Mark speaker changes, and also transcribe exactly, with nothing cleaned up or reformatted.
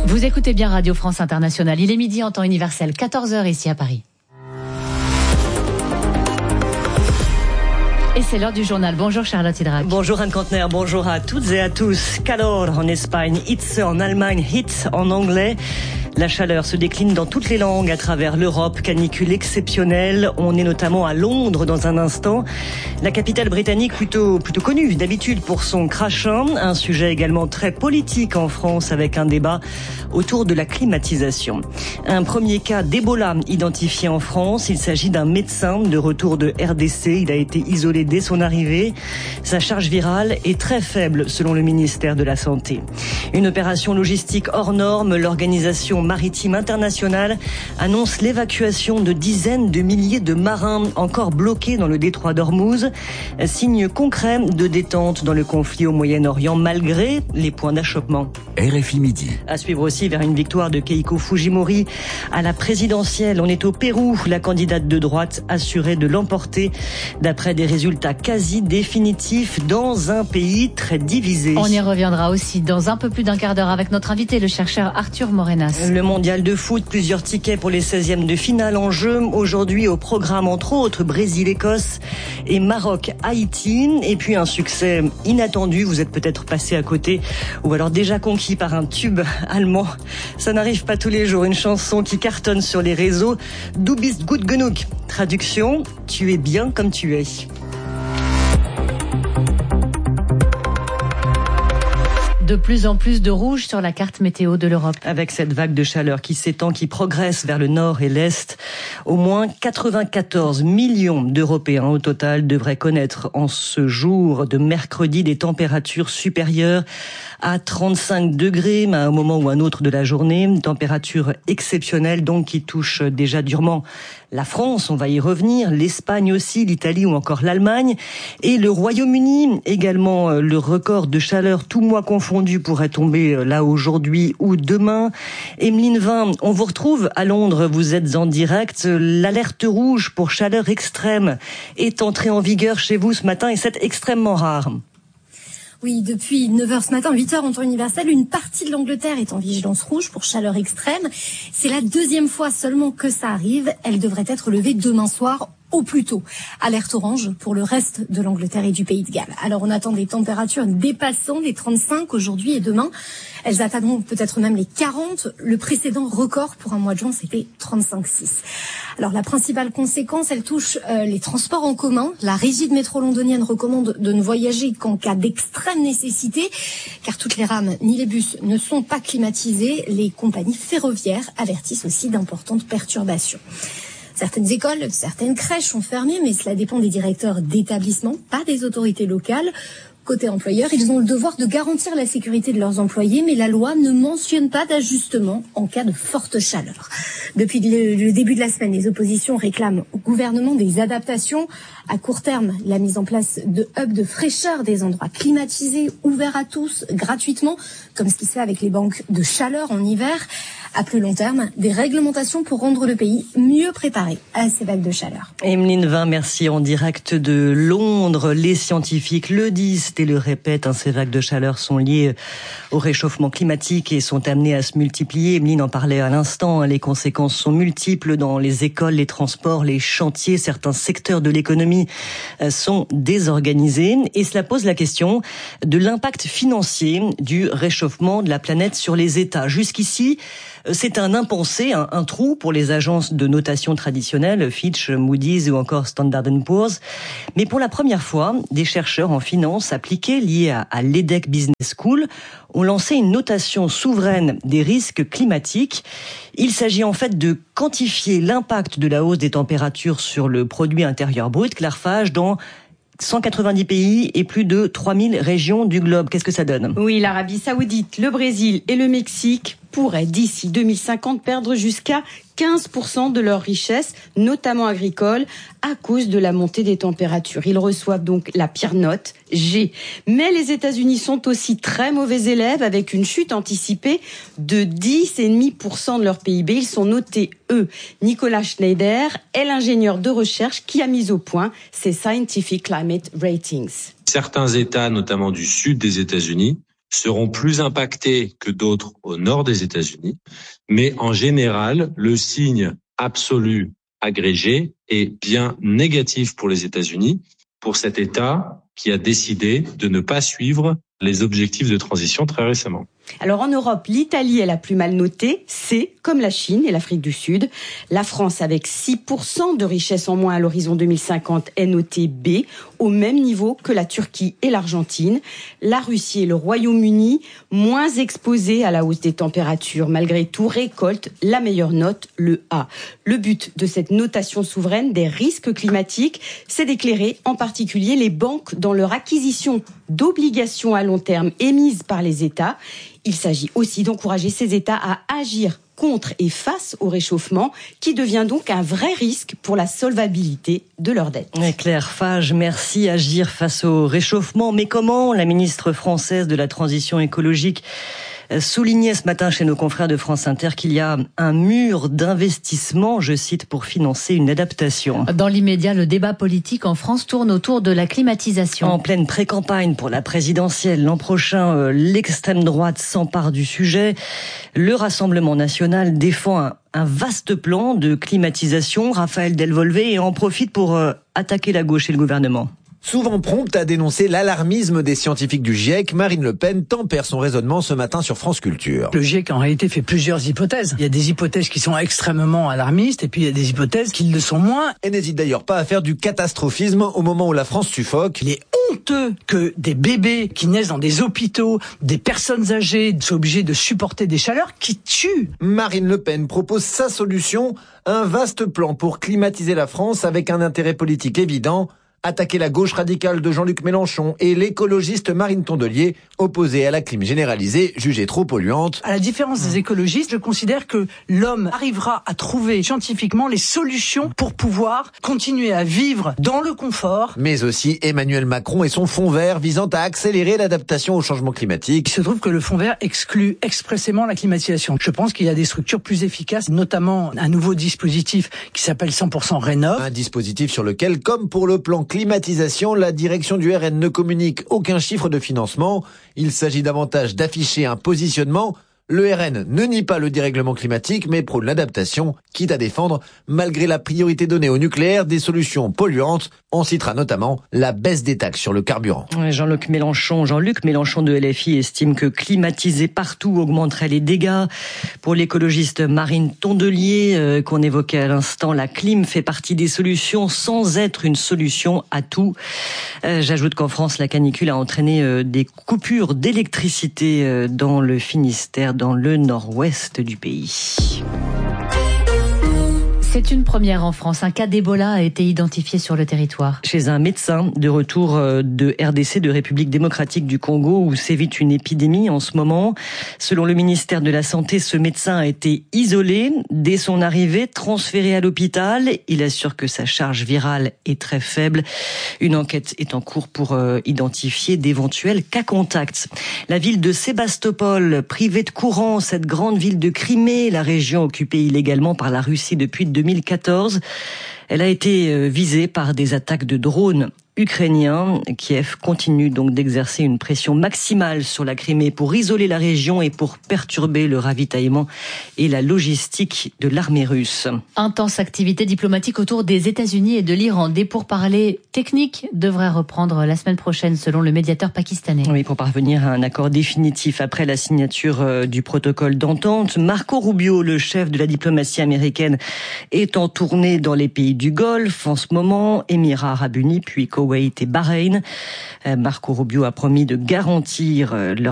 Speaker 1: Vous écoutez bien Radio France Internationale. Il est midi en temps universel, quatorze heures ici à Paris. Et c'est l'heure du journal. Bonjour Charlotte Hydrac.
Speaker 2: Bonjour Anne Kantner, bonjour à toutes et à tous. Calor en Espagne, Hitze en Allemagne, Hitze en anglais. La chaleur se décline dans toutes les langues à travers l'Europe. Canicule exceptionnelle. On est notamment à Londres dans un instant. La capitale britannique plutôt, plutôt connue d'habitude pour son crachin. Un sujet également très politique en France avec un débat autour de la climatisation. Un premier cas d'Ebola identifié en France. Il s'agit d'un médecin de retour de R D C. Il a été isolé dès son arrivée. Sa charge virale est très faible selon le ministère de la Santé. Une opération logistique hors norme. L'organisation maritime internationale annonce l'évacuation de dizaines de milliers de marins encore bloqués dans le détroit d'Ormuz. Signe concret de détente dans le conflit au Moyen-Orient malgré les points d'achoppement.
Speaker 3: R F I Midi.
Speaker 2: À suivre aussi vers une victoire de Keiko Fujimori à la présidentielle. On est au Pérou. La candidate de droite assurée de l'emporter d'après des résultats quasi définitifs dans un pays très divisé.
Speaker 1: On y reviendra aussi dans un peu plus d'un quart d'heure avec notre invité, le chercheur Arthur Morenas.
Speaker 2: Le mondial de foot, plusieurs tickets pour les seizièmes de finale en jeu. Aujourd'hui au programme entre autres Brésil-Écosse et Maroc-Haïti. Et puis un succès inattendu, vous êtes peut-être passé à côté ou alors déjà conquis par un tube allemand. Ça n'arrive pas tous les jours, une chanson qui cartonne sur les réseaux. Du bist gut genug. Traduction, tu es bien comme tu es.
Speaker 1: De plus en plus de rouge sur la carte météo de l'Europe.
Speaker 2: Avec cette vague de chaleur qui s'étend, qui progresse vers le nord et l'est, au moins quatre-vingt-quatorze millions d'Européens au total devraient connaître en ce jour de mercredi des températures supérieures à trente-cinq degrés, mais à un moment ou un autre de la journée. Une température exceptionnelle donc qui touche déjà durement la France, on va y revenir, l'Espagne aussi, l'Italie ou encore l'Allemagne. Et le Royaume-Uni, également le record de chaleur tout mois confondu pourrait tomber là aujourd'hui ou demain. Emeline Vin, on vous retrouve à Londres, vous êtes en direct. L'alerte rouge pour chaleur extrême est entrée en vigueur chez vous ce matin et c'est extrêmement rare.
Speaker 4: Oui, depuis neuf heures ce matin, huit heures en temps universel, une partie de l'Angleterre est en vigilance rouge pour chaleur extrême. C'est la deuxième fois seulement que ça arrive. Elle devrait être levée demain soir au plus tôt. Alerte orange pour le reste de l'Angleterre et du Pays de Galles. Alors on attend des températures dépassant les trente-cinq aujourd'hui et demain. Elles atteindront peut-être même les quarante. Le précédent record pour un mois de juin, c'était trente-cinq virgule six. Alors la principale conséquence, elle touche euh, les transports en commun. La régie de métro londonienne recommande de ne voyager qu'en cas d'extrême nécessité, car toutes les rames ni les bus ne sont pas climatisés. Les compagnies ferroviaires avertissent aussi d'importantes perturbations. Certaines écoles, certaines crèches sont fermées, mais cela dépend des directeurs d'établissements, pas des autorités locales. Côté employeurs, ils ont le devoir de garantir la sécurité de leurs employés, mais la loi ne mentionne pas d'ajustement en cas de forte chaleur. Depuis le, le début de la semaine, les oppositions réclament au gouvernement des adaptations. À court terme, la mise en place de hubs de fraîcheur, des endroits climatisés, ouverts à tous, gratuitement, comme ce qui se fait avec les banques de chaleur en hiver. À plus long terme, des réglementations pour rendre le pays mieux préparé à ces vagues de chaleur.
Speaker 2: Emeline Vin, merci. En direct de Londres, les scientifiques le disent et le répètent, hein, ces vagues de chaleur sont liées au réchauffement climatique et sont amenées à se multiplier. Emeline en parlait à l'instant, hein, les conséquences sont multiples dans les écoles, les transports, les chantiers. Certains secteurs de l'économie sont désorganisés et cela pose la question de l'impact financier du réchauffement de la planète sur les États. Jusqu'ici, c'est un impensé, un, un trou pour les agences de notation traditionnelles, Fitch, Moody's ou encore Standard and Poor's. Mais pour la première fois, des chercheurs en finance appliqués liés à, à l'E D E C Business School ont lancé une notation souveraine des risques climatiques. Il s'agit en fait de quantifier l'impact de la hausse des températures sur le produit intérieur brut, Clarfage, dans cent quatre-vingt-dix pays et plus de trois mille régions du globe. Qu'est-ce que ça donne ?
Speaker 5: Oui, l'Arabie Saoudite, le Brésil et le Mexique pourraient d'ici deux mille cinquante perdre jusqu'à quinze pour cent de leur richesse, notamment agricole, à cause de la montée des températures. Ils reçoivent donc la pire note, G. Mais les États-Unis sont aussi très mauvais élèves, avec une chute anticipée de dix virgule cinq pour cent de leur P I B. Ils sont notés E. Nicolas Schneider est l'ingénieur de recherche qui a mis au point ces Scientific Climate Ratings.
Speaker 6: Certains États, notamment du sud des États-Unis,
Speaker 3: seront plus impactés que d'autres au nord des États-Unis. Mais en général, le signe absolu agrégé est bien négatif pour les États-Unis, pour cet État qui a décidé de ne pas suivre les objectifs de transition très récemment.
Speaker 5: Alors en Europe, l'Italie est la plus mal notée, C, comme la Chine et l'Afrique du Sud. La France, avec six pour cent de richesse en moins à l'horizon deux mille cinquante, est notée B, au même niveau que la Turquie et l'Argentine. La Russie et le Royaume-Uni, moins exposés à la hausse des températures, malgré tout, récoltent la meilleure note, le A. Le but de cette notation souveraine des risques climatiques, c'est d'éclairer en particulier les banques dans leur acquisition d'obligations à long terme émises par les États. Il s'agit aussi d'encourager ces États à agir contre et face au réchauffement, qui devient donc un vrai risque pour la solvabilité de leurs dettes.
Speaker 2: Claire Fage, merci. Agir face au réchauffement. Mais comment? La ministre française de la Transition écologique soulignait ce matin chez nos confrères de France Inter qu'il y a un mur d'investissement, je cite, pour financer une adaptation.
Speaker 1: Dans l'immédiat, le débat politique en France tourne autour de la climatisation.
Speaker 2: En pleine pré-campagne pour la présidentielle l'an prochain, l'extrême droite s'empare du sujet. Le Rassemblement national défend un, un vaste plan de climatisation. Raphaël Delvolvé en profite pour euh, attaquer la gauche et le gouvernement.
Speaker 6: Souvent prompte à dénoncer l'alarmisme des scientifiques du GIEC, Marine Le Pen tempère son raisonnement ce matin sur France Culture.
Speaker 7: Le GIEC, en réalité, fait plusieurs hypothèses. Il y a des hypothèses qui sont extrêmement alarmistes et puis il y a des hypothèses qui le sont moins.
Speaker 6: Et n'hésite d'ailleurs pas à faire du catastrophisme au moment où la France suffoque.
Speaker 7: Il est honteux que des bébés qui naissent dans des hôpitaux, des personnes âgées, soient obligés de supporter des chaleurs qui tuent.
Speaker 6: Marine Le Pen propose sa solution, un vaste plan pour climatiser la France avec un intérêt politique évident. Attaquer la gauche radicale de Jean-Luc Mélenchon et l'écologiste Marine Tondelier, opposée à la clim généralisée, jugée trop polluante.
Speaker 7: À la différence des écologistes, je considère que l'homme arrivera à trouver scientifiquement les solutions pour pouvoir continuer à vivre dans le confort.
Speaker 6: Mais aussi Emmanuel Macron et son fonds vert visant à accélérer l'adaptation au changement climatique.
Speaker 7: Il se trouve que le fonds vert exclut expressément la climatisation. Je pense qu'il y a des structures plus efficaces, notamment un nouveau dispositif qui s'appelle cent pour cent Rénov'.
Speaker 6: Un dispositif sur lequel, comme pour le plan climatisation, la direction du R N ne communique aucun chiffre de financement. Il s'agit davantage d'afficher un positionnement. Le R N ne nie pas le dérèglement climatique, mais prône l'adaptation, quitte à défendre, malgré la priorité donnée au nucléaire, des solutions polluantes. On citera notamment la baisse des taxes sur le carburant.
Speaker 2: Jean-Luc Mélenchon, Jean-Luc Mélenchon de L F I estime que climatiser partout augmenterait les dégâts. Pour l'écologiste Marine Tondelier, euh, qu'on évoquait à l'instant, la clim fait partie des solutions sans être une solution à tout. Euh, j'ajoute qu'en France, la canicule a entraîné euh, des coupures d'électricité euh, dans le Finistère, dans le nord-ouest du pays.
Speaker 1: C'est une première en France. Un cas d'Ebola a été identifié sur le territoire.
Speaker 2: Chez un médecin de retour de R D C, de République démocratique du Congo, où sévit une épidémie en ce moment. Selon le ministère de la Santé, ce médecin a été isolé. Dès son arrivée, transféré à l'hôpital. Il assure que sa charge virale est très faible. Une enquête est en cours pour euh, identifier d'éventuels cas contacts. La ville de Sébastopol, privée de courant, cette grande ville de Crimée, la région occupée illégalement par la Russie depuis deux mille quatorze. Elle a été visée par des attaques de drones ukrainiens. Kiev continue donc d'exercer une pression maximale sur la Crimée pour isoler la région et pour perturber le ravitaillement et la logistique de l'armée russe.
Speaker 1: Intense activité diplomatique autour des États-Unis et de l'Iran. Des pourparlers techniques devraient reprendre la semaine prochaine selon le médiateur pakistanais.
Speaker 2: Oui, pour parvenir à un accord définitif après la signature du protocole d'entente. Marco Rubio, le chef de la diplomatie américaine, est en tournée dans les pays du Golfe en ce moment, Émirats arabes unis, puis Koweït et Bahreïn. Marco Rubio a promis de garantir leur